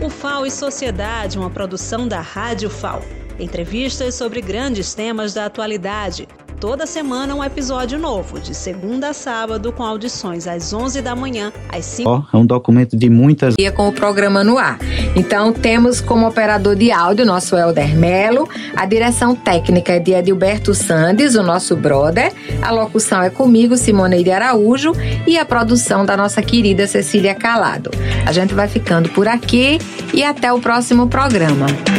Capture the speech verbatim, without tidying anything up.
O F A O e Sociedade, uma produção da Rádio F A O. Entrevistas sobre grandes temas da atualidade. Toda semana um episódio novo, de segunda a sábado, com audições às onze da manhã, às cinco... Oh, é um documento de muitas... Com o programa no ar. Então, temos como operador de áudio nosso Helder Melo, a direção técnica é de Edilberto Sandes, o nosso brother, a locução é comigo, Simoneide Araújo, e a produção da nossa querida Cecília Calado. A gente vai ficando por aqui e até o próximo programa.